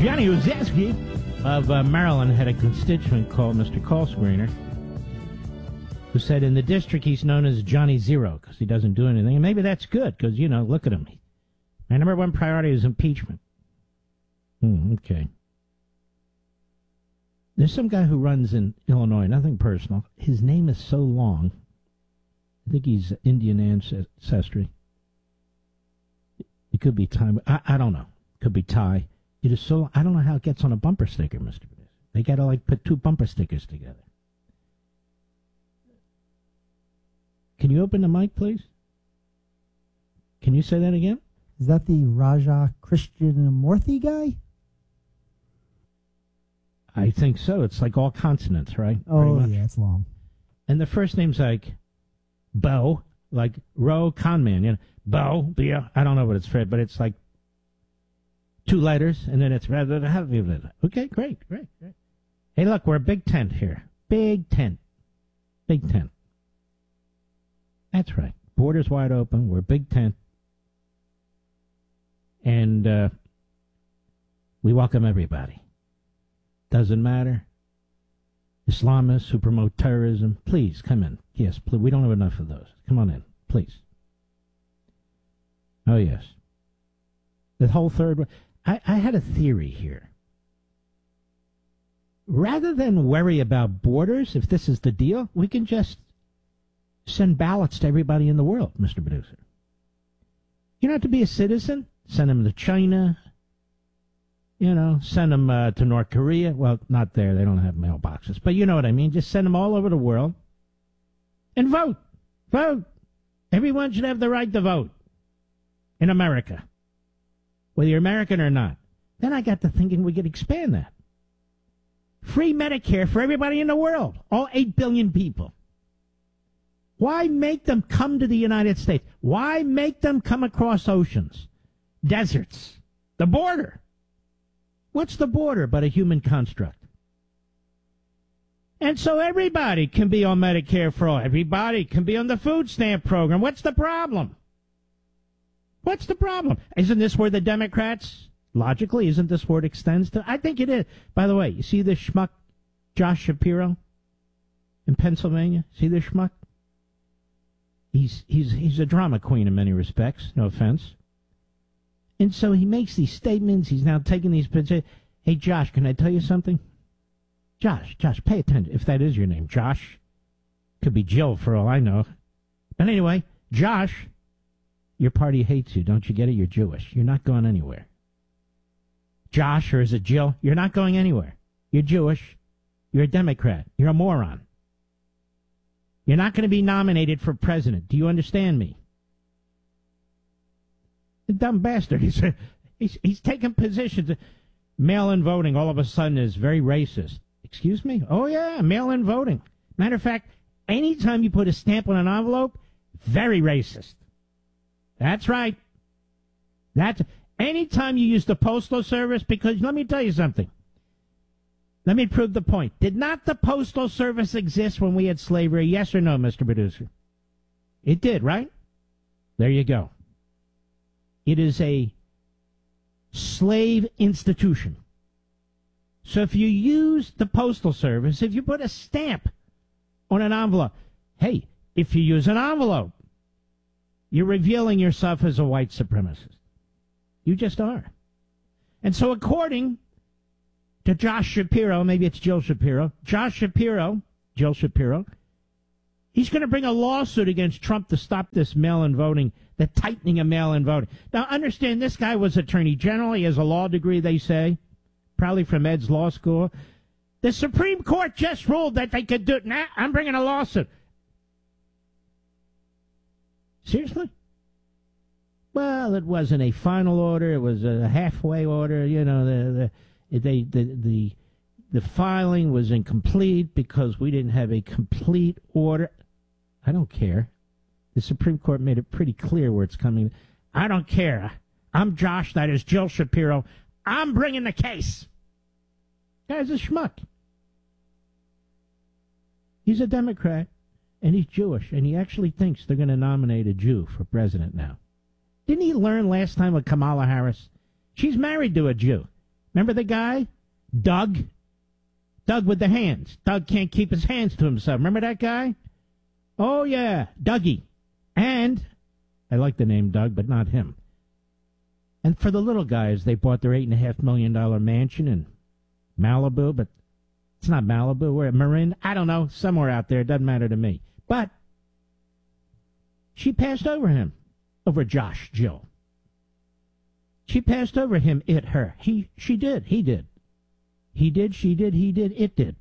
Johnny Ozeski of Maryland had a constituent called Mr. Call Screener who said in the district he's known as Johnny Zero because he doesn't do anything. And maybe that's good because, you know, look at him. My number one priority is impeachment. Okay. There's some guy who runs in Illinois, nothing personal. His name is so long. I think he's Indian ancestry. It could be Thai. I don't know. Could be Thai. It is so. I don't know how it gets on a bumper sticker, Mr. Producer. They got to like put two bumper stickers together. Can you open the mic, please? Can you say that again? Is that the Raja Krishnamurthy guy? I think so. It's like all consonants, right? Oh, yeah, it's long. And the first name's like Bo, like Ro Conman. You know, Bo, B-O. I don't know what it's for, but it's like two letters, and then it's rather. Okay, great. Hey, look, we're a big tent here. Big tent. That's right. Borders wide open. We're a big tent. And we welcome everybody. Doesn't matter. Islamists who promote terrorism, please come in. Yes, please. We don't have enough of those. Come on in, please. Oh, yes. The whole third... I had a theory here. Rather than worry about borders, if this is the deal, we can just send ballots to everybody in the world, Mr. Producer. You don't have to be a citizen. Send them to China. You know, send them to North Korea. Well, not there. They don't have mailboxes. But you know what I mean. Just send them all over the world. And vote. Vote. Everyone should have the right to vote in America, whether you're American or not. Then I got to thinking we could expand that. Free Medicare for everybody in the world. All 8 billion people. Why make them come to the United States? Why make them come across oceans, deserts, the border? What's the border but a human construct? And so everybody can be on Medicare for all. Everybody can be on the food stamp program. What's the problem? What's the problem? Isn't this where the Democrats, logically, isn't this where it extends to? I think it is. By the way, you see this schmuck, Josh Shapiro, in Pennsylvania? See this schmuck? He's a drama queen in many respects, no offense. And so he makes these statements. He's now taking these positions. Hey, Josh, can I tell you something? Josh, pay attention. If that is your name, Josh. Could be Jill for all I know. But anyway, Josh, your party hates you. Don't you get it? You're Jewish. You're not going anywhere. Josh, or is it Jill? You're not going anywhere. You're Jewish. You're a Democrat. You're a moron. You're not going to be nominated for president. Do you understand me? The dumb bastard. He's taking positions. Mail-in voting all of a sudden is very racist. Excuse me? Oh, yeah, mail-in voting. Matter of fact, anytime you put a stamp on an envelope, very racist. That's right. Anytime you use the Postal Service, because let me tell you something. Let me prove the point. Did not the Postal Service exist when we had slavery? Yes or no, Mr. Producer? It did, right? There you go. It is a slave institution. So if you use the Postal Service, if you put a stamp on an envelope, hey, if you use an envelope, you're revealing yourself as a white supremacist. You just are. And so according to Josh Shapiro, maybe it's Jill Shapiro, Jill Shapiro, he's going to bring a lawsuit against Trump to stop this mail-in voting, the tightening of mail-in voting. Now, understand, this guy was Attorney General. He has a law degree, they say, probably from Ed's Law School. The Supreme Court just ruled that they could do it. Nah, I'm bringing a lawsuit. Seriously? Well, it wasn't a final order. It was a halfway order. You know, the filing was incomplete because we didn't have a complete order. I don't care. The Supreme Court made it pretty clear where it's coming. I don't care. I'm Josh. That is Jill Shapiro. I'm bringing the case. Guy's a schmuck. He's a Democrat, and he's Jewish, and he actually thinks they're going to nominate a Jew for president now. Didn't he learn last time with Kamala Harris? She's married to a Jew. Remember the guy? Doug? Doug with the hands. Doug can't keep his hands to himself. Remember that guy? Oh, yeah, Dougie. And, I like the name Doug, but not him. And for the little guys, they bought their $8.5 million mansion in Malibu, but it's not Malibu. We're at Marin. I don't know, somewhere out there. It doesn't matter to me. But she passed over him, over Josh, Jill. She passed over him, it, her. She did, he did. He did, she did, he did, it did.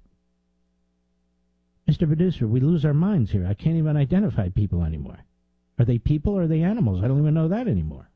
Mr. Producer, we lose our minds here. I can't even identify people anymore. Are they people or are they animals? I don't even know that anymore.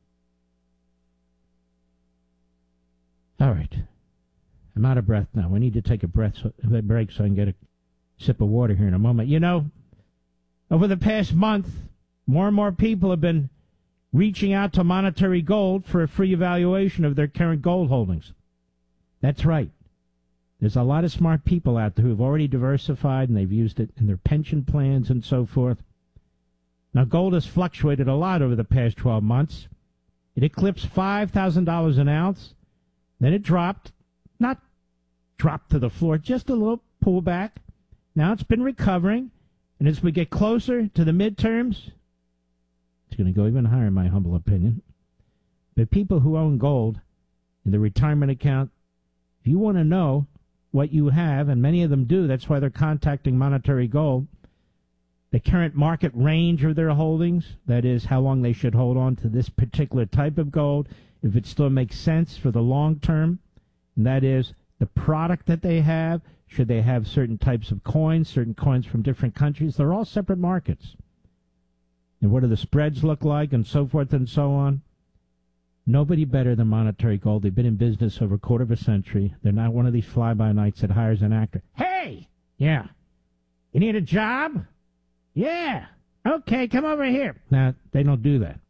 All right. I'm out of breath now. We need to take a break so I can get a sip of water here in a moment. You know, over the past month, more and more people have been reaching out to Monetary Gold for a free evaluation of their current gold holdings. That's right. There's a lot of smart people out there who have already diversified, and they've used it in their pension plans and so forth. Now, gold has fluctuated a lot over the past 12 months. It eclipsed $5,000 an ounce. Then it dropped, not dropped to the floor, just a little pullback. Now it's been recovering, and as we get closer to the midterms, it's going to go even higher, in my humble opinion. But people who own gold in the retirement account, if you want to know what you have, and many of them do, that's why they're contacting Monetary Gold, the current market range of their holdings, that is, how long they should hold on to this particular type of gold, if it still makes sense for the long term, and that is the product that they have, should they have certain types of coins, certain coins from different countries. They're all separate markets. And what do the spreads look like, and so forth and so on. Nobody better than Monetary Gold. They've been in business over a quarter of a century. They're not one of these fly-by-nights that hires an actor. Hey! Yeah. You need a job? Yeah. Okay, come over here. Now, they don't do that.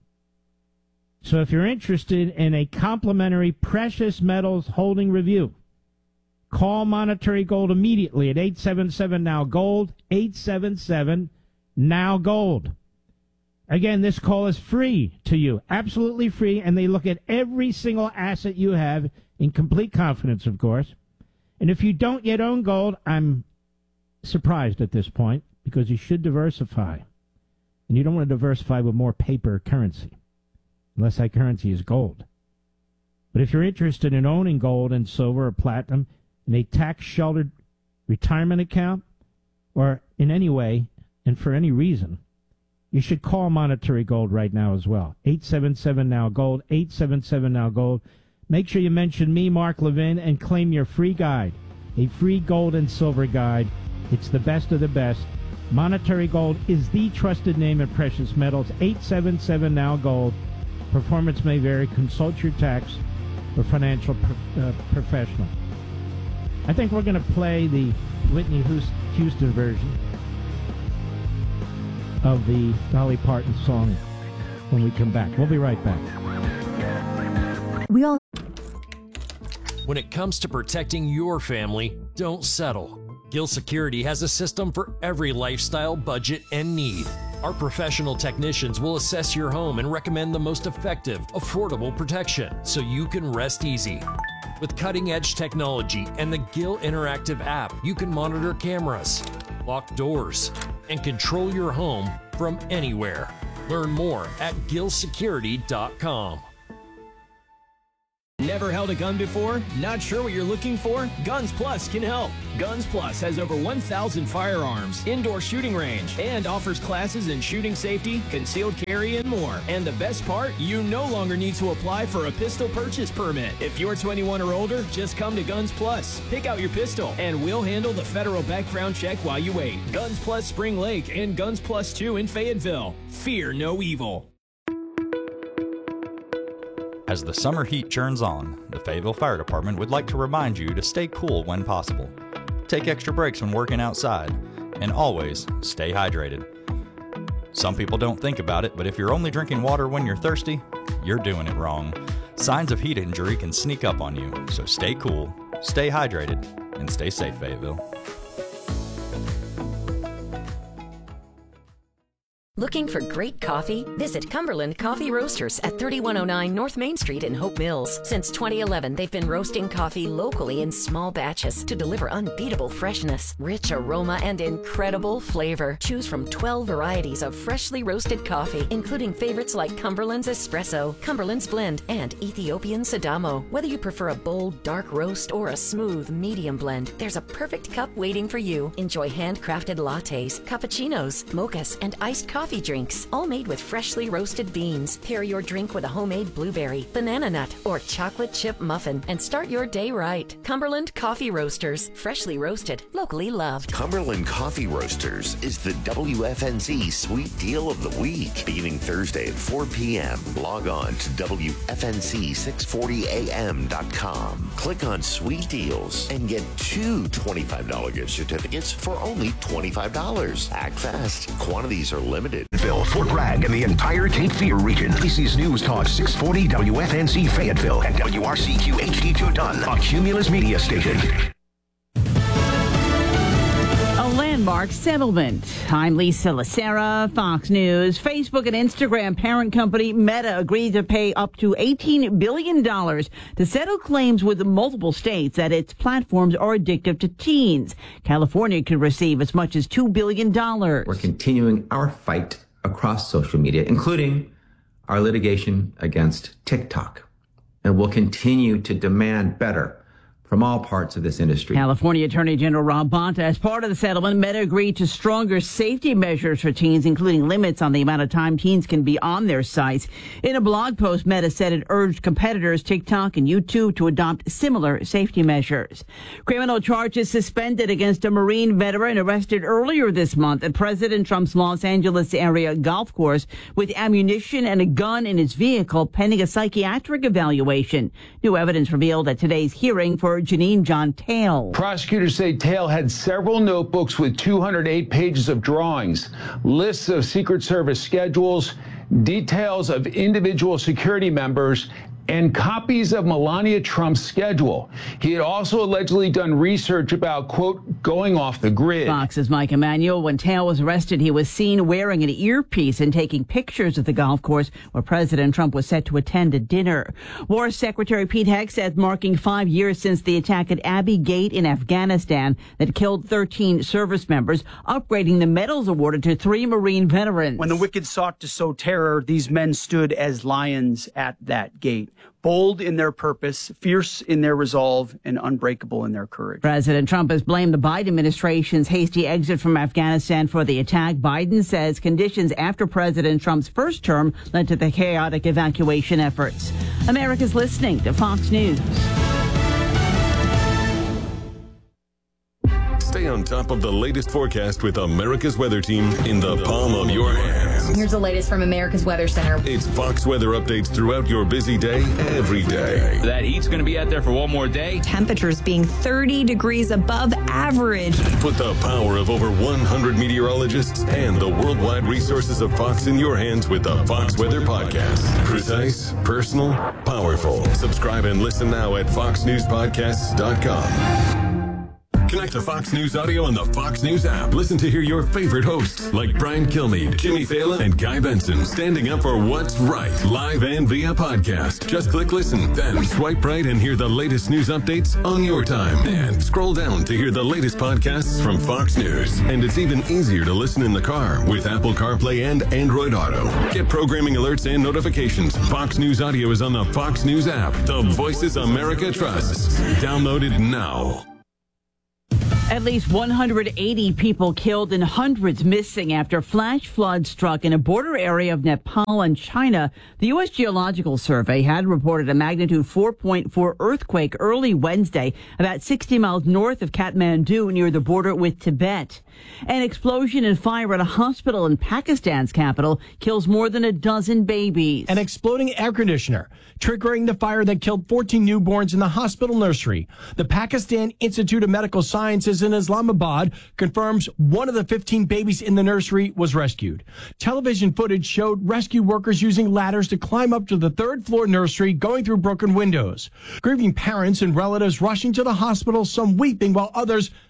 So if you're interested in a complimentary precious metals holding review, call Monetary Gold immediately at 877-NOW-GOLD, 877-NOW-GOLD. Again, this call is free to you, absolutely free, and they look at every single asset you have in complete confidence, of course. And if you don't yet own gold, I'm surprised at this point, because you should diversify. And you don't want to diversify with more paper currency, unless that currency is gold. But if you're interested in owning gold and silver or platinum in a tax-sheltered retirement account, or in any way and for any reason, you should call Monetary Gold right now as well. 877-NOW-GOLD, 877-NOW-GOLD. Make sure you mention me, Mark Levin, and claim your free guide, a free gold and silver guide. It's the best of the best. Monetary Gold is the trusted name in precious metals. 877-NOW-GOLD. Performance may vary. Consult your tax or financial professional. I think we're going to play the Whitney Houston version of the Dolly Parton song when we come back. We'll be right back. When it comes to protecting your family, don't settle. Gill Security has a system for every lifestyle, budget, and need. Our professional technicians will assess your home and recommend the most effective, affordable protection so you can rest easy. With cutting-edge technology and the Gill Interactive app, you can monitor cameras, lock doors, and control your home from anywhere. Learn more at gillsecurity.com. Never held a gun before? Not sure what you're looking for? Guns Plus can help. Guns Plus has over 1,000 firearms, indoor shooting range, and offers classes in shooting safety, concealed carry, and more. And the best part? You no longer need to apply for a pistol purchase permit. If you're 21 or older, just come to Guns Plus. Pick out your pistol, and we'll handle the federal background check while you wait. Guns Plus Spring Lake and Guns Plus 2 in Fayetteville. Fear no evil. As the summer heat churns on, the Fayetteville Fire Department would like to remind you to stay cool when possible. Take extra breaks when working outside, and always stay hydrated. Some people don't think about it, but if you're only drinking water when you're thirsty, you're doing it wrong. Signs of heat injury can sneak up on you, so stay cool, stay hydrated, and stay safe, Fayetteville. Looking for great coffee? Visit Cumberland Coffee Roasters at 3109 North Main Street in Hope Mills. Since 2011, they've been roasting coffee locally in small batches to deliver unbeatable freshness, rich aroma, and incredible flavor. Choose from 12 varieties of freshly roasted coffee, including favorites like Cumberland's Espresso, Cumberland's Blend, and Ethiopian Sidamo. Whether you prefer a bold, dark roast or a smooth, medium blend, there's a perfect cup waiting for you. Enjoy handcrafted lattes, cappuccinos, mochas, and iced coffee drinks, all made with freshly roasted beans. Pair your drink with a homemade blueberry, banana nut, or chocolate chip muffin and start your day right. Cumberland Coffee Roasters, freshly roasted, locally loved. Cumberland Coffee Roasters is the WFNZ Sweet Deal of the Week. Beginning Thursday at 4 p.m., log on to WFNZ640am.com. Click on Sweet Deals and get 2 $25 gift certificates for only $25. Act fast. Quantities are limited. Fort Bragg and the entire Cape Fear region. ABC's News Talk 640 WFNZ Fayetteville and WRCQ HD2 Dunn, a Cumulus media station. A landmark settlement. I'm Lisa Lacera, Fox News. Facebook and Instagram parent company Meta agreed to pay up to $18 billion to settle claims with multiple states that its platforms are addictive to teens. California could receive as much as $2 billion. We're continuing our fight across social media, including our litigation against TikTok. And we'll continue to demand better from all parts of this industry. California Attorney General Rob Bonta, as part of the settlement, Meta agreed to stronger safety measures for teens, including limits on the amount of time teens can be on their sites. In a blog post, Meta said it urged competitors TikTok and YouTube to adopt similar safety measures. Criminal charges suspended against a Marine veteran arrested earlier this month at President Trump's Los Angeles area golf course with ammunition and a gun in his vehicle pending a psychiatric evaluation. New evidence revealed at today's hearing for Janine John Tail. Prosecutors say Tail had several notebooks with 208 pages of drawings, lists of Secret Service schedules, details of individual security members, and copies of Melania Trump's schedule. He had also allegedly done research about, quote, going off the grid. Fox's Mike Emanuel. When Tail was arrested, he was seen wearing an earpiece and taking pictures of the golf course where President Trump was set to attend a dinner. War Secretary Pete Hegseth marking 5 years since the attack at Abbey Gate in Afghanistan that killed 13 service members, upgrading the medals awarded to 3 Marine veterans. When the wicked sought to sow terror, these men stood as lions at that gate. Bold in their purpose, fierce in their resolve, and unbreakable in their courage. President Trump has blamed the Biden administration's hasty exit from Afghanistan for the attack. Biden says conditions after President Trump's first term led to the chaotic evacuation efforts. America's listening to Fox News. Stay on top of the latest forecast with America's Weather Team in the palm of your hands. Here's the latest from America's Weather Center. It's Fox weather updates throughout your busy day, every day. That heat's going to be out there for one more day. Temperatures being 30 degrees above average. Put the power of over 100 meteorologists and the worldwide resources of Fox in your hands with the Fox Weather Podcast. Precise, personal, powerful. Subscribe and listen now at foxnewspodcasts.com. Connect to Fox News Audio on the Fox News app. Listen to hear your favorite hosts like Brian Kilmeade, Jimmy Fallon, and Guy Benson standing up for what's right, live and via podcast. Just click listen, then swipe right and hear the latest news updates on your time. And scroll down to hear the latest podcasts from Fox News. And it's even easier to listen in the car with Apple CarPlay and Android Auto. Get programming alerts and notifications. Fox News Audio is on the Fox News app. The voices America trusts. Download it now. At least 180 people killed and hundreds missing after flash floods struck in a border area of Nepal and China. The U.S. Geological Survey had reported a magnitude 4.4 earthquake early Wednesday, about 60 miles north of Kathmandu near the border with Tibet. An explosion and fire at a hospital in Pakistan's capital kills more than a dozen babies. An exploding air conditioner triggering the fire that killed 14 newborns in the hospital nursery. The Pakistan Institute of Medical Sciences in Islamabad confirms one of the 15 babies in the nursery was rescued. Television footage showed rescue workers using ladders to climb up to the third-floor nursery, going through broken windows. Grieving parents and relatives rushing to the hospital, some weeping while others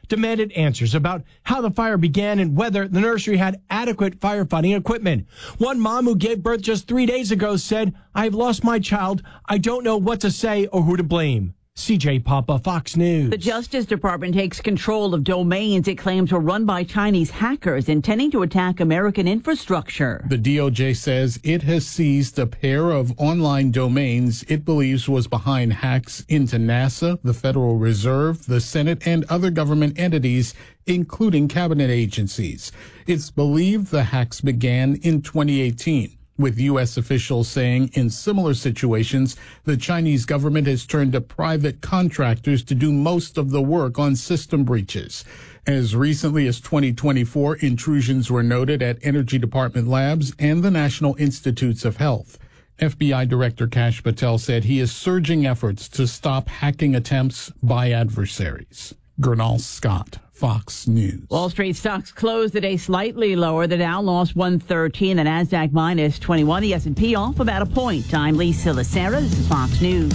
demanded answers about how the fire began and whether the nursery had adequate firefighting equipment. One mom who gave birth just 3 days ago said, "I've lost my child. I don't know what to say or who to blame." CJ Papa, Fox News. The Justice Department takes control of domains it claims were run by Chinese hackers intending to attack American infrastructure. The DOJ says it has seized a pair of online domains it believes was behind hacks into NASA, the Federal Reserve, the Senate, and other government entities, including cabinet agencies. It's believed the hacks began in 2018. With U.S. officials saying in similar situations, the Chinese government has turned to private contractors to do most of the work on system breaches. As recently as 2024, intrusions were noted at Energy Department labs and the National Institutes of Health. FBI Director Kash Patel said he is surging efforts to stop hacking attempts by adversaries. Gernal Scott, Fox News. Wall Street stocks closed the day slightly lower. The Dow lost 113, the Nasdaq minus 21, the S&P off about a point. I'm Lisa Lacera. This is Fox News.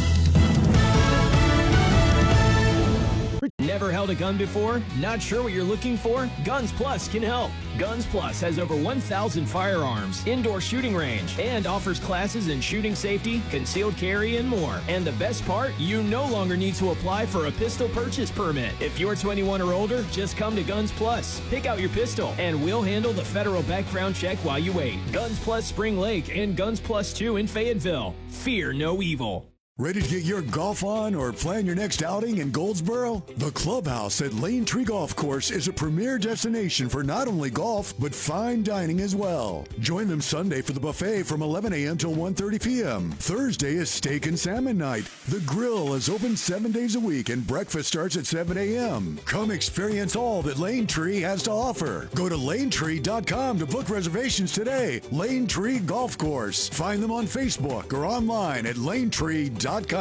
Never held a gun before? Not sure what you're looking for? Guns Plus can help. Guns Plus has over 1,000 firearms, indoor shooting range, and offers classes in shooting safety, concealed carry, and more. And the best part? You no longer need to apply for a pistol purchase permit. If you're 21 or older, just come to Guns Plus. Pick out your pistol, and we'll handle the federal background check while you wait. Guns Plus Spring Lake and Guns Plus 2 in Fayetteville. Fear no evil. Ready to get your golf on or plan your next outing in Goldsboro? The Clubhouse at Lane Tree Golf Course is a premier destination for not only golf, but fine dining as well. Join them Sunday for the buffet from 11 a.m. till 1:30 p.m. Thursday is steak and salmon night. The grill is open 7 days a week and breakfast starts at 7 a.m. Come experience all that Lane Tree has to offer. Go to lanetree.com to book reservations today. Lane Tree Golf Course. Find them on Facebook or online at lanetree.com.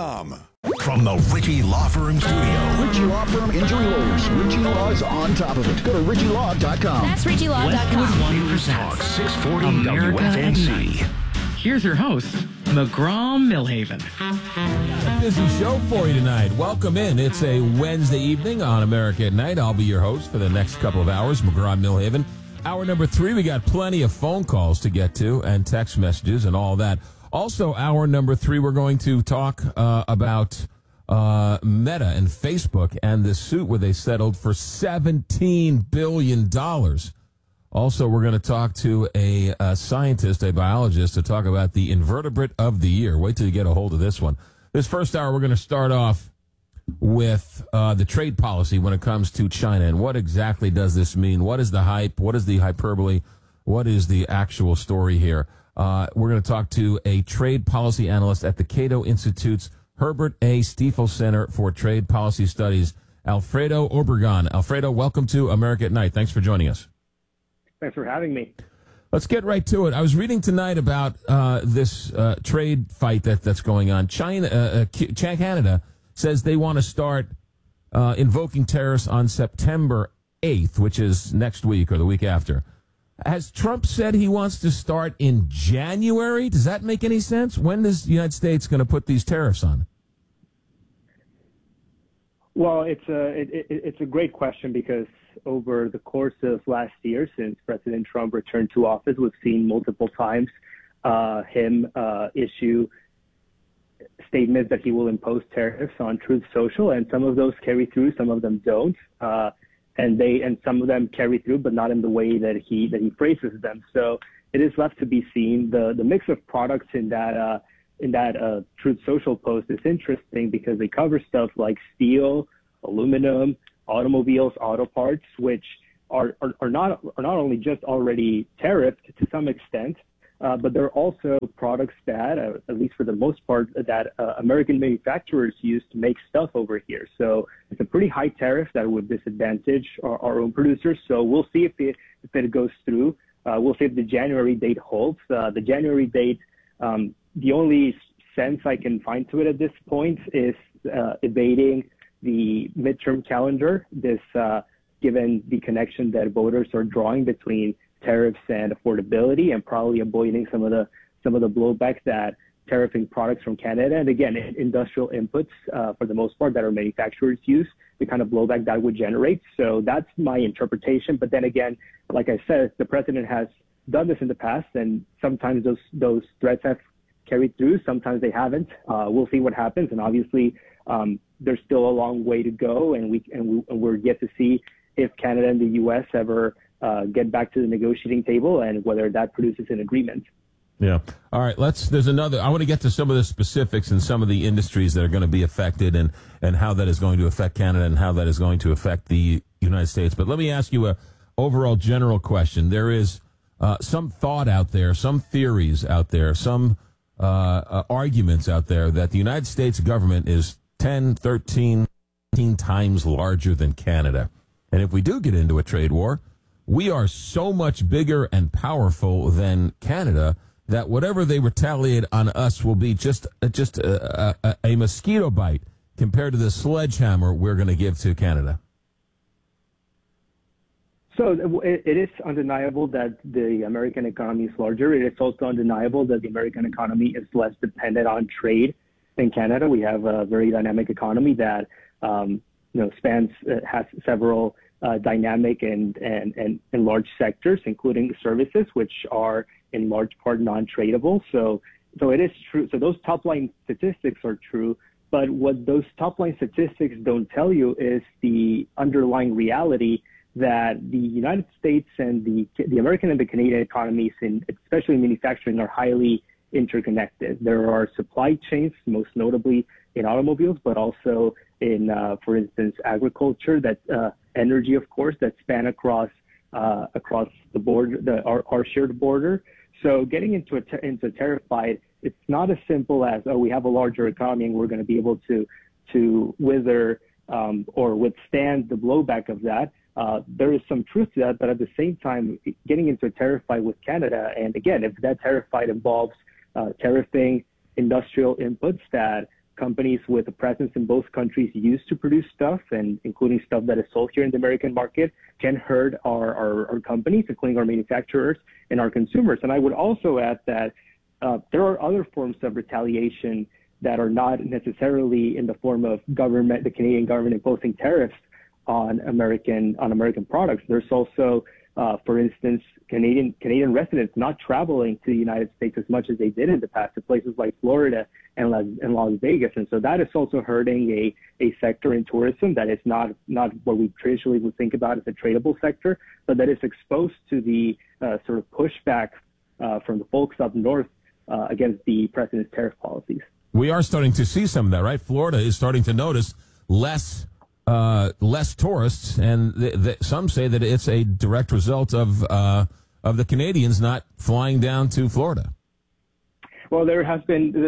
From the Ritchie Law Firm Studio. Ritchie Law Firm Injury Lawyers. Ritchie Law's on top of it. Go to ritchielaw.com. That's ritchielaw.com. News Talk 640 WFNZ. Here's your host, McGraw Millhaven. A busy show for you tonight. Welcome in. It's a Wednesday evening on America at Night. I'll be your host for the next couple of hours, McGraw Millhaven. Hour number 3, we got plenty of phone calls to get to and text messages and all that. Also, hour number 3, we're going to talk about Meta and Facebook and the suit where they settled for $17 billion. Also, we're going to talk to a scientist, a biologist, to talk about the invertebrate of the year. Wait till you get a hold of this one. This first hour, we're going to start off with the trade policy when it comes to China. And what exactly does this mean? What is the hype? What is the hyperbole? What is the actual story here? We're going to talk to a trade policy analyst at the Cato Institute's Herbert A. Stiefel Center for Trade Policy Studies, Alfredo Obregon. Alfredo, welcome to America at Night. Thanks for joining us. Thanks for having me. Let's get right to it. I was reading tonight about this trade fight that's going on. Canada says they want to start invoking tariffs on September 8th, which is next week or the week after. Has Trump said he wants to start in January? Does that make any sense? When is the United States going to put these tariffs on? Well, it's a great question because over the course of last year, since President Trump returned to office, we've seen multiple times him issue statements that he will impose tariffs on Truth Social, and some of those carry through, some of them don't. And some of them carry through, but not in the way that he phrases them. So it is left to be seen. The mix of products in that Truth Social post is interesting because they cover stuff like steel, aluminum, automobiles, auto parts, which are not only just already tariffed to some extent, but they're also products that, at least for the most part, that American manufacturers use to make stuff over here. So it's a pretty high tariff that would disadvantage our own producers. So we'll see if it goes through. We'll see if the January date holds. The January date, the only sense I can find to it at this point is evading the midterm calendar, given the connection that voters are drawing between tariffs and affordability, and probably avoiding some of the blowback that tariffing products from Canada. And again, industrial inputs for the most part that our manufacturers use, the kind of blowback that would generate. So that's my interpretation. But then again, like I said, the president has done this in the past, and sometimes those threats have carried through. Sometimes they haven't. We'll see what happens. And obviously, there's still a long way to go, and we're yet to see if Canada and the U.S. ever get back to the negotiating table and whether that produces an agreement. Yeah. All right. There's another. I want to get to some of the specifics and some of the industries that are going to be affected and how that is going to affect Canada and how that is going to affect the United States. But let me ask you a overall general question. There is some thought out there, some theories out there, some arguments out there that the United States government is 10, 13, 15 times larger than Canada. And if we do get into a trade war, we are so much bigger and powerful than Canada that whatever they retaliate on us will be just a mosquito bite compared to the sledgehammer we're going to give to Canada. So it is undeniable that the American economy is larger. It is also undeniable that the American economy is less dependent on trade than Canada. We have a very dynamic economy that has several dynamic and large sectors, including services, which are in large part non-tradable. So it is true. So those top line statistics are true. But what those top line statistics don't tell you is the underlying reality that the United States and the American and the Canadian economies, especially manufacturing, are highly interconnected. There are supply chains, most notably in automobiles, but also in, for instance, agriculture, energy, of course, that span across the border, our shared border. So getting into a tariff fight, it's not as simple as, we have a larger economy and we're going to be able to wither or withstand the blowback of that. There is some truth to that, but at the same time, getting into a tariff fight with Canada, and again, if that tariff fight involves tariffing industrial inputs that companies with a presence in both countries use to produce stuff, and including stuff that is sold here in the American market, can hurt our companies, including our manufacturers and our consumers. And I would also add that there are other forms of retaliation that are not necessarily in the form of the Canadian government imposing tariffs on American products. There's also, for instance, Canadian residents not traveling to the United States as much as they did in the past to places like Florida and Las Vegas. And so that is also hurting a sector in tourism that is not what we traditionally would think about as a tradable sector, but that is exposed to the sort of pushback from the folks up north against the president's tariff policies. We are starting to see some of that, right? Florida is starting to notice less tourists, and some say that it's a direct result of the Canadians not flying down to Florida. Well, there have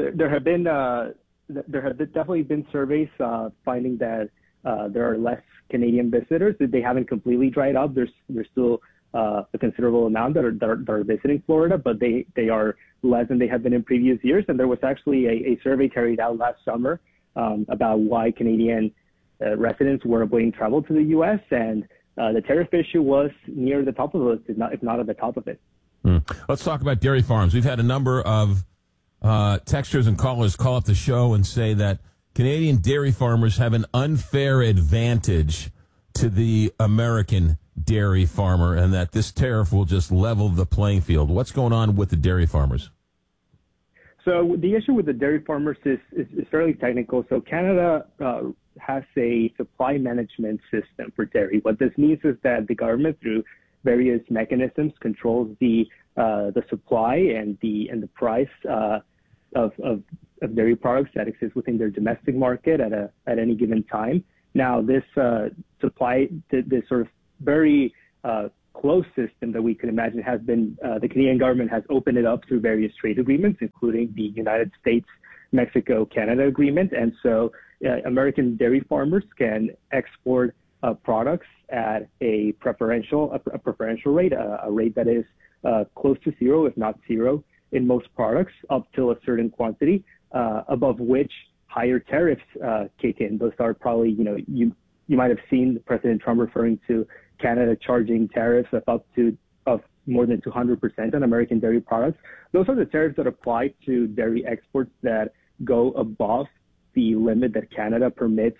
definitely been surveys finding that there are less Canadian visitors. They haven't completely dried up. There's still a considerable amount that are visiting Florida, but they are less than they have been in previous years. And there was actually a survey carried out last summer about why Canadian residents were avoiding travel to the U.S., and the tariff issue was near the top of the list, if not at the top of it. Let's talk about dairy farms. We've had a number of texters and callers call up the show and say that Canadian dairy farmers have an unfair advantage to the American dairy farmer, and that this tariff will just level the playing field. What's going on with the dairy farmers? So the issue with the dairy farmers is fairly technical. So Canada has a supply management system for dairy. What this means is that the government, through various mechanisms, controls the supply and the price of dairy products that exist within their domestic market at any given time. Now, this supply, this sort of very closed system that we could imagine has been, the Canadian government has opened it up through various trade agreements, including the United States, Mexico, Canada agreement. And so American dairy farmers can export products at a preferential rate, a rate that is close to zero, if not zero, in most products, up till a certain quantity, above which higher tariffs kick in. Those are probably, you might have seen President Trump referring to Canada charging tariffs of up to more than 200% on American dairy products. Those are the tariffs that apply to dairy exports that go above the limit that Canada permits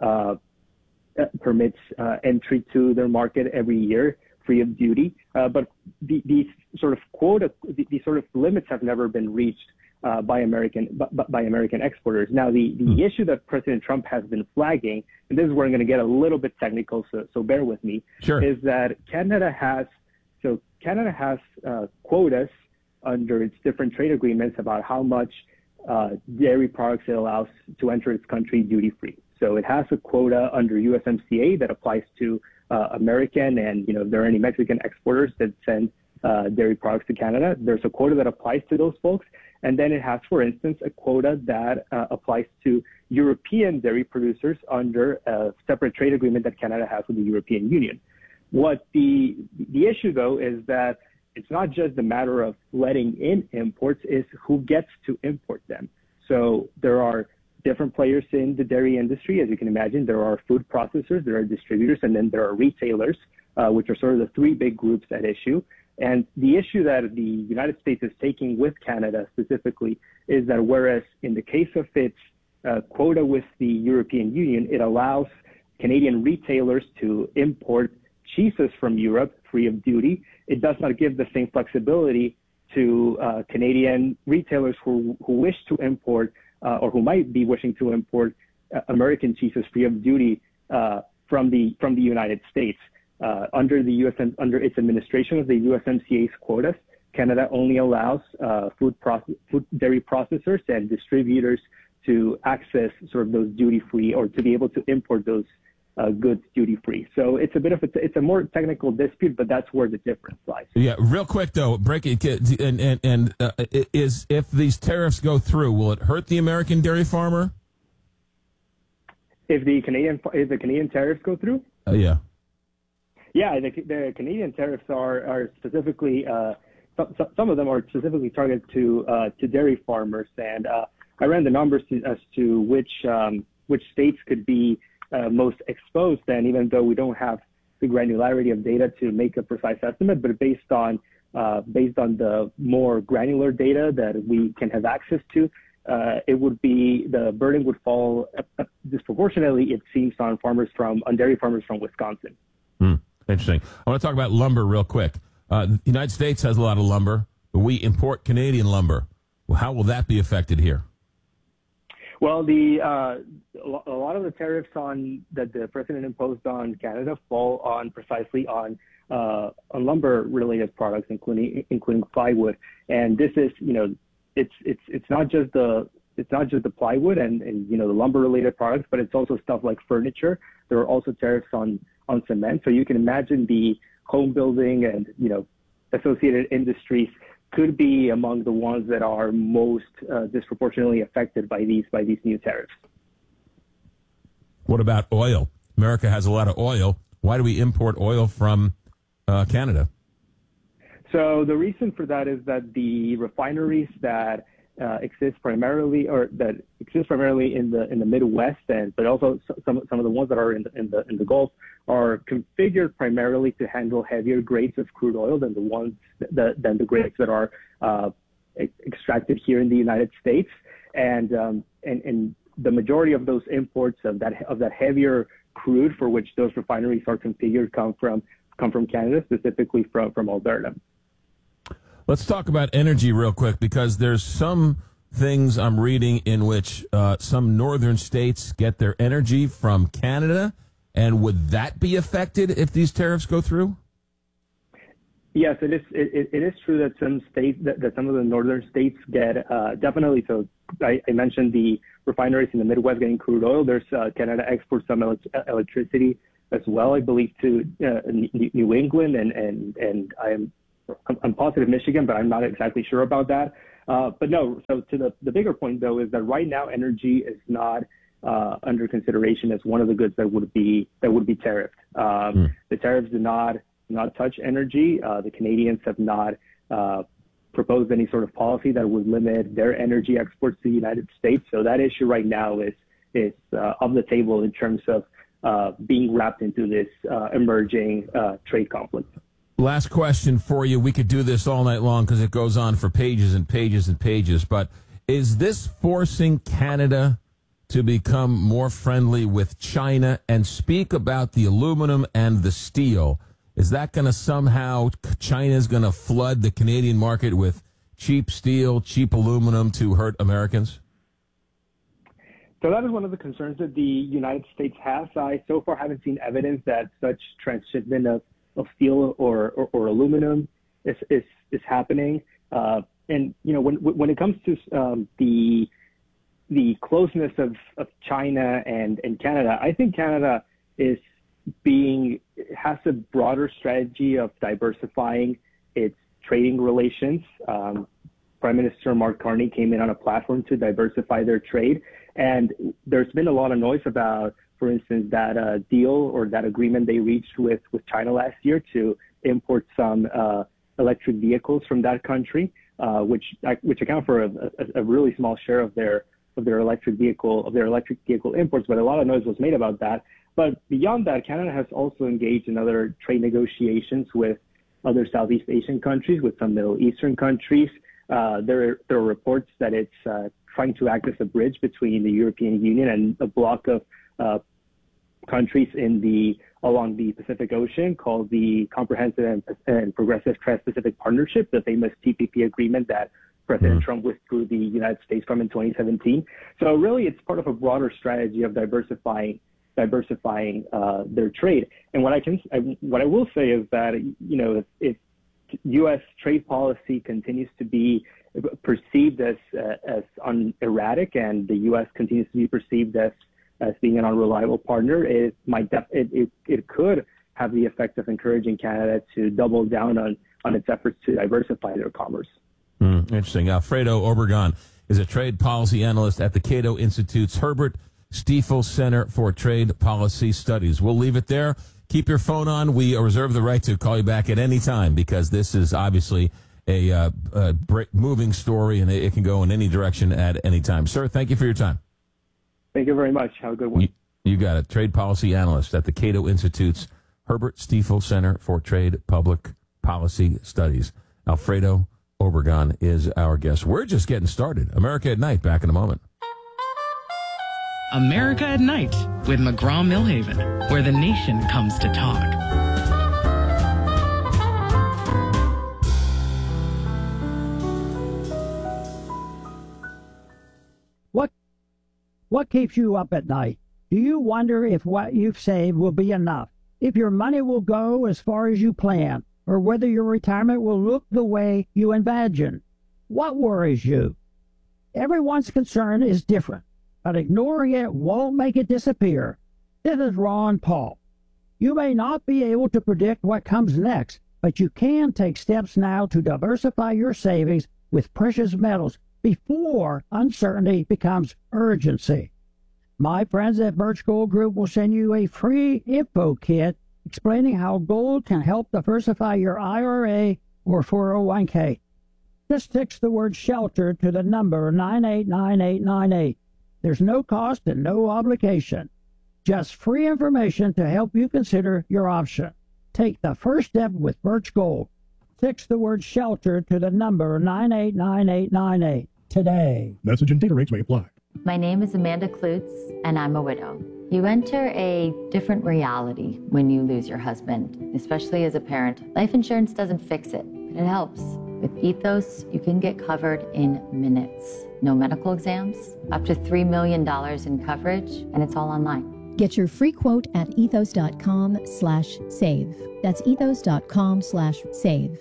entry to their market every year, free of duty. But these sort of limits have never been reached by American exporters. Now, the issue that President Trump has been flagging, and this is where I'm going to get a little bit technical, so bear with me, is that Canada has quotas under its different trade agreements about how much dairy products it allows to enter its country duty-free. So it has a quota under USMCA that applies to American and, if there are any Mexican exporters that send dairy products to Canada, there's a quota that applies to those folks. And then it has, for instance, a quota that applies to European dairy producers under a separate trade agreement that Canada has with the European Union. What the issue, though, is that it's not just a matter of letting in imports, it's who gets to import them. So there are different players in the dairy industry. As you can imagine, there are food processors, there are distributors, and then there are retailers, which are sort of the three big groups at issue. And the issue that the United States is taking with Canada specifically is that whereas in the case of its quota with the European Union, it allows Canadian retailers to import cheeses from Europe free of duty, it does not give the same flexibility to Canadian retailers who wish to import or who might be wishing to import American cheeses free of duty from the United States. Under its administration of the USMCA's quotas, Canada only allows food dairy processors and distributors to access sort of those duty-free or to be able to import those goods duty-free. So it's a more technical dispute, but that's where the difference lies. Yeah, real quick though, break it. Is if these tariffs go through, will it hurt the American dairy farmer? If the Canadian tariffs go through? Yeah. Yeah, the Canadian tariffs are specifically some of them are specifically targeted to dairy farmers, and I ran the numbers as to which states could be most exposed. And even though we don't have the granularity of data to make a precise estimate, but based on the more granular data that we can have access to, the burden would fall disproportionately, it seems, on dairy farmers from Wisconsin. Interesting. I want to talk about lumber real quick. The United States has a lot of lumber, but we import Canadian lumber. Well, how will that be affected here? Well, a lot of the tariffs that the president imposed on Canada fall precisely on lumber-related products, including plywood. And this is, it's not just the plywood and the lumber-related products, but it's also stuff like furniture. There are also tariffs on cement. So you can imagine the home building and, associated industries could be among the ones that are most disproportionately affected by these new tariffs. What about oil? America has a lot of oil. Why do we import oil from Canada? So the reason for that is that the refineries that exist primarily in the Midwest, but also some of the ones that are in the Gulf are configured primarily to handle heavier grades of crude oil than the grades that are extracted here in the United States, and the majority of those imports of that heavier crude for which those refineries are configured come from Canada, specifically from Alberta. Let's talk about energy real quick, because there's some things I'm reading in which some northern states get their energy from Canada. And would that be affected if these tariffs go through? Yes, it is. It is true that some states, that some of the northern states get definitely. So I mentioned the refineries in the Midwest getting crude oil. There's Canada exports some electricity as well, I believe, to New England and I'm positive Michigan, but I'm not exactly sure about that. But no, so to the bigger point, though, is that right now energy is not under consideration as one of the goods that would be tariffed. The tariffs do not touch energy. The Canadians have not proposed any sort of policy that would limit their energy exports to the United States. So that issue right now is off the table in terms of being wrapped into this emerging trade conflict. Last question for you. We could do this all night long because it goes on for pages and pages and pages. But is this forcing Canada to become more friendly with China and speak about the aluminum and the steel? Is that going to somehow, China's going to flood the Canadian market with cheap steel, cheap aluminum to hurt Americans? So that is one of the concerns that the United States has. I so far haven't seen evidence that such transshipment of steel or aluminum is happening. And when it comes to the closeness of China and Canada, I think Canada has a broader strategy of diversifying its trading relations. Prime Minister Mark Carney came in on a platform to diversify their trade, and there's been a lot of noise about, for instance, that deal or that agreement they reached with China last year to import some electric vehicles from that country, which account for a really small share of their electric vehicle imports. But a lot of noise was made about that. But beyond that, Canada has also engaged in other trade negotiations with other Southeast Asian countries, with some Middle Eastern countries. There are reports that it's trying to act as a bridge between the European Union and a bloc of countries along the Pacific Ocean called the Comprehensive and Progressive Trans-Pacific Partnership, the famous TPP agreement that President Trump withdrew the United States from in 2017. So really, it's part of a broader strategy of diversifying their trade. And what I will say is that, if U.S. trade policy continues to be perceived as erratic, and the U.S. continues to be perceived as being an unreliable partner, it could have the effect of encouraging Canada to double down on its efforts to diversify their commerce. Interesting. Alfredo Obregon is a trade policy analyst at the Cato Institute's Herbert Stiefel Center for Trade Policy Studies. We'll leave it there. Keep your phone on. We reserve the right to call you back at any time because this is obviously a moving story and it can go in any direction at any time. Sir, thank you for your time. Thank you very much. Have a good one. You got it. Trade policy analyst at the Cato Institute's Herbert Stiefel Center for Trade Public Policy Studies. Alfredo Obregon is our guest. We're just getting started. America at Night, back in a moment. America at Night with McGraw-Millhaven, where the nation comes to talk. What keeps you up at night? Do you wonder if what you've saved will be enough? If your money will go as far as you plan? Or whether your retirement will look the way you imagine? What worries you? Everyone's concern is different, but ignoring it won't make it disappear. This is Ron Paul. You may not be able to predict what comes next, but you can take steps now to diversify your savings with precious metals before uncertainty becomes urgency. My friends at Birch Gold Group will send you a free info kit explaining how gold can help diversify your IRA or 401k. Just text the word SHELTER to the number 989898. There's no cost and no obligation. Just free information to help you consider your option. Take the first step with Birch Gold. Text the word SHELTER to the number 989898 today. Message and data rates may apply. My name is Amanda Klutz, and I'm a widow. You enter a different reality when you lose your husband, especially as a parent. Life insurance doesn't fix it, but it helps. With Ethos, you can get covered in minutes. No medical exams, up to $3 million in coverage, and it's all online. Get your free quote at ethos.com/save. That's ethos.com/save.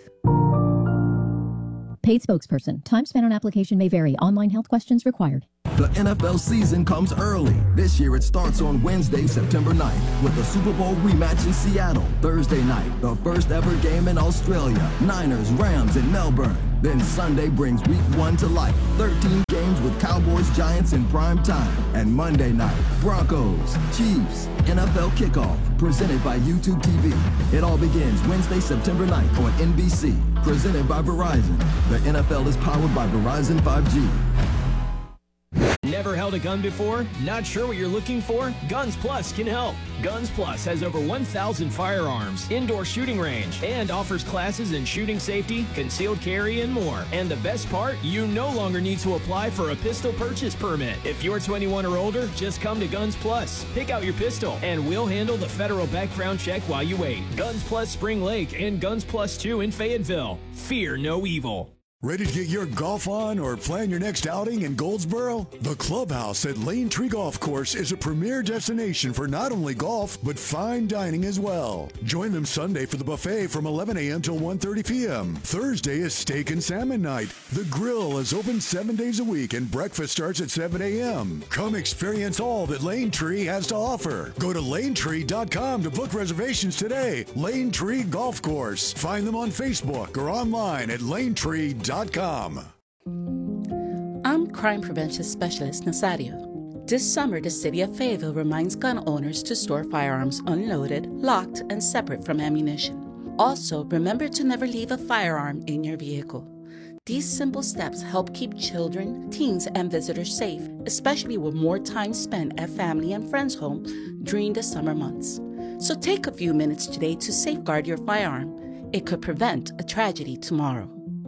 Paid spokesperson. Time spent on application may vary. Online health questions required. The NFL season comes early. This year it starts on Wednesday, September 9th with the Super Bowl rematch in Seattle. Thursday night, the first ever game in Australia. Niners, Rams in Melbourne. Then Sunday brings week 1 to life. 13 games with Cowboys, Giants in prime time. And Monday night, Broncos, Chiefs, NFL kickoff, presented by YouTube TV. It all begins Wednesday, September 9th on NBC, presented by Verizon. The NFL is powered by Verizon 5G. Never held a gun before? Not sure what you're looking for? Guns Plus can help. Guns Plus has over 1,000 firearms, indoor shooting range, and offers classes in shooting safety, concealed carry, and more. And the best part? You no longer need to apply for a pistol purchase permit. If you're 21 or older, just come to Guns Plus. Pick out your pistol, and we'll handle the federal background check while you wait. Guns Plus Spring Lake and Guns Plus 2 in Fayetteville. Fear no evil. Ready to get your golf on or plan your next outing in Goldsboro? The Clubhouse at Lane Tree Golf Course is a premier destination for not only golf, but fine dining as well. Join them Sunday for the buffet from 11 a.m. till 1:30 p.m. Thursday is steak and salmon night. The grill is open 7 days a week and breakfast starts at 7 a.m. Come experience all that Lane Tree has to offer. Go to lanetree.com to book reservations today. Lane Tree Golf Course. Find them on Facebook or online at lanetree.com. I'm Crime Prevention Specialist Nazario. This summer, the City of Fayetteville reminds gun owners to store firearms unloaded, locked, and separate from ammunition. Also, remember to never leave a firearm in your vehicle. These simple steps help keep children, teens, and visitors safe, especially with more time spent at family and friends' home during the summer months. So take a few minutes today to safeguard your firearm. It could prevent a tragedy tomorrow.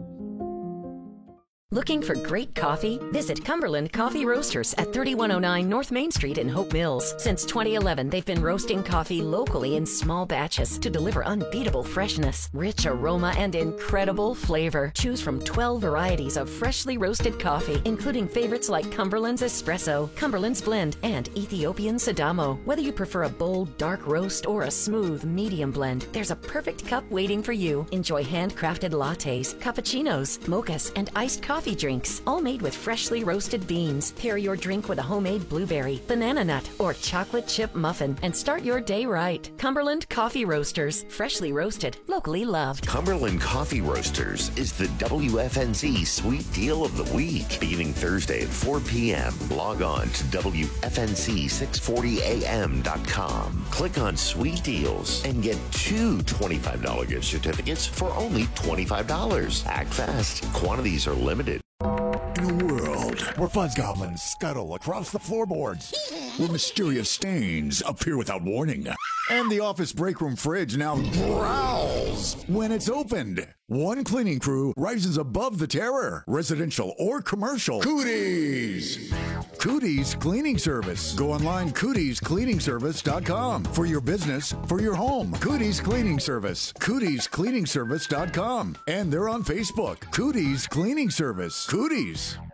Looking for great coffee? Visit Cumberland Coffee Roasters at 3109 North Main Street in Hope Mills. Since 2011, they've been roasting coffee locally in small batches to deliver unbeatable freshness, rich aroma, and incredible flavor. Choose from 12 varieties of freshly roasted coffee, including favorites like Cumberland's Espresso, Cumberland's Blend, and Ethiopian Sidamo. Whether you prefer a bold, dark roast or a smooth, medium blend, there's a perfect cup waiting for you. Enjoy handcrafted lattes, cappuccinos, mochas, and iced coffee drinks, all made with freshly roasted beans. Pair your drink with a homemade blueberry, banana nut, or chocolate chip muffin and start your day right. Cumberland Coffee Roasters, freshly roasted, locally loved. Cumberland Coffee Roasters is the WFNZ Sweet Deal of the Week. Beginning Thursday at 4 p.m., log on to WFNZ640am.com. Click on Sweet Deals and get 2 $25 gift certificates for only $25. Act fast. Quantities are limited. In a world where fuzz goblins scuttle across the floorboards, where mysterious stains appear without warning, and the office break room fridge now growls when it's opened, one cleaning crew rises above the terror, residential or commercial. Cooties! Cooties Cleaning Service. Go online, cootiescleaningservice.com. For your business, for your home. Cooties Cleaning Service. cootiescleaningservice.com. And they're on Facebook. Cooties Cleaning Service. Cooties.